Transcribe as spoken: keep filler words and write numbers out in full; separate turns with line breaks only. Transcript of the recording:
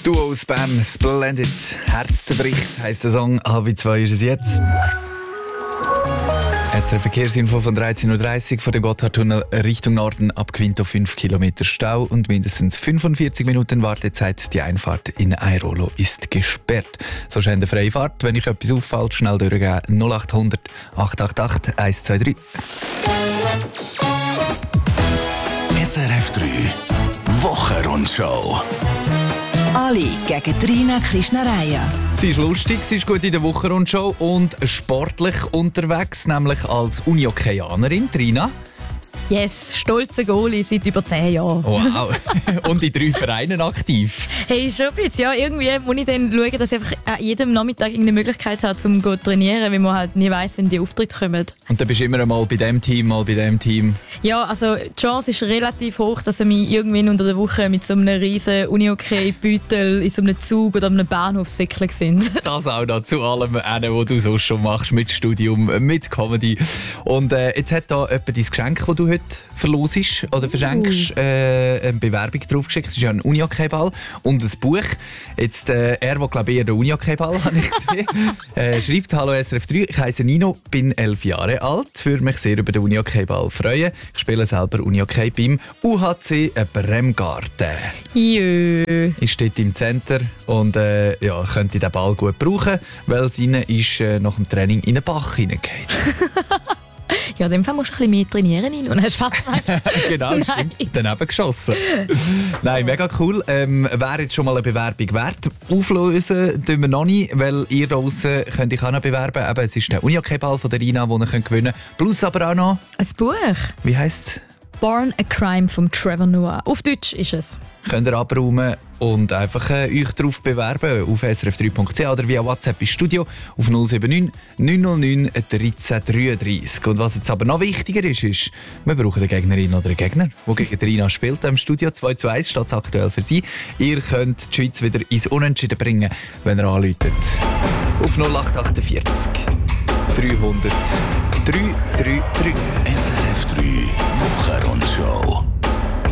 Duo aus Bern, Splendid. Herzzerbricht heisst der Song. Halb zwei ist es jetzt. S R F Verkehrsinfo von dreizehn Uhr dreißig vor dem Gotthardtunnel Richtung Norden ab Quinto fünf Kilometer Stau und mindestens fünfundvierzig Minuten Wartezeit. Die Einfahrt in Airolo ist gesperrt. So scheint eine freie Fahrt. Wenn euch etwas auffällt, schnell durchgehen. null acht hundert acht acht acht eins zwei drei.
S R F drei Wochenrundschau.
Ali gegen Rina Krishnaraya.
Sie ist lustig, sie ist gut in der Wochenrundschau und sportlich unterwegs, nämlich als Unihockeyanerin. Rina.
Yes, stolzer Goalie seit über zehn Jahren.
Wow. Und in drei Vereinen aktiv.
Hey, schon ein bisschen. Ja, irgendwie muss ich dann schauen, dass ich einfach an jedem Nachmittag eine Möglichkeit habe, um zu trainieren, weil man halt nie weiss, wenn die Auftritte kommen.
Und dann bist du immer mal bei dem Team, mal bei dem Team.
Ja, also die Chance ist relativ hoch, dass er mich irgendwann unter der Woche mit so einem riesen Unihockey-Beutel in so einem Zug oder einem Bahnhof säckelig sind.
Das auch noch zu allem, was du sonst schon machst, mit Studium, mit Comedy. Und äh, jetzt hat da jemand dein Geschenk, das du heute verlosest oder verschenkst, äh, eine Bewerbung draufgeschickt. Es ist ja ein Unihockeyball und ein Buch. Jetzt, äh, er, der glaube ich eher den Unihockeyball habe ich gesehen, äh, schreibt: Hallo S R F drei, ich heiße Nino, bin elf Jahre alt, würde mich sehr über den Unihockeyball freuen. Ich spiele selber Unihockey beim U H C Bremgarten.
Jö.
Ist dort im Center und äh, ja, könnte den Ball gut brauchen, weil es ihnen ist äh, nach dem Training in den Bach hineingegangen.
Ja, in dem Fall musst du ein bisschen mehr trainieren. Und dann hast du fast
Genau, stimmt. Daneben geschossen. Nein, mega cool. Ähm, Wäre jetzt schon mal eine Bewerbung wert. Auflösen tun wir noch nicht, weil ihr da draussen könnt euch auch noch bewerben. Eben, es ist der Unihockeyball von der Rina, den ihr gewinnen könnt. Plus aber auch noch...
ein Buch.
Wie heisst es?
Born a Crime von Trevor Noah. Auf Deutsch ist es.
Könnt ihr abräumen und einfach äh, euch darauf bewerben auf s r f drei punkt c h oder via WhatsApp ins Studio auf null sieben neun neun null neun eins drei drei drei. Und was jetzt aber noch wichtiger ist, ist, wir brauchen eine Gegnerin oder einen Gegner, der gegen Rina spielt. Im Studio zwei zu eins steht es aktuell für sie. Ihr könnt die Schweiz wieder ins Unentschieden bringen, wenn ihr anruft. Auf null acht vier acht dreihundert drei drei drei.
S R F drei Wochenrundschau.